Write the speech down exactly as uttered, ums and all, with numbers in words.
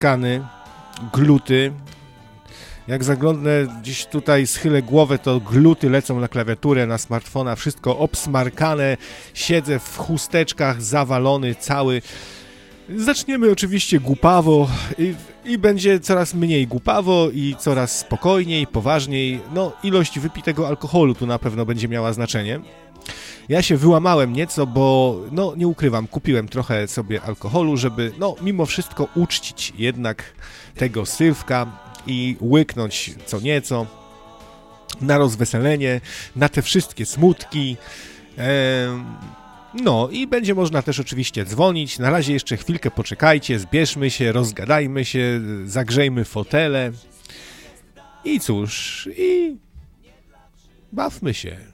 skany, gluty. Jak zaglądnę gdzieś tutaj, schylę głowę, to gluty lecą na klawiaturę, na smartfona, wszystko obsmarkane, siedzę w chusteczkach, zawalony cały. Zaczniemy oczywiście głupawo i, i będzie coraz mniej głupawo i coraz spokojniej, poważniej. No, ilość wypitego alkoholu tu na pewno będzie miała znaczenie. Ja się wyłamałem nieco, bo, no, nie ukrywam, kupiłem trochę sobie alkoholu, żeby, no, mimo wszystko uczcić jednak tego Sylwka i łyknąć co nieco na rozweselenie, na te wszystkie smutki. Ehm, no i będzie można też oczywiście dzwonić. Na razie jeszcze chwilkę poczekajcie, zbierzmy się, rozgadajmy się, zagrzejmy fotele i cóż, i bawmy się.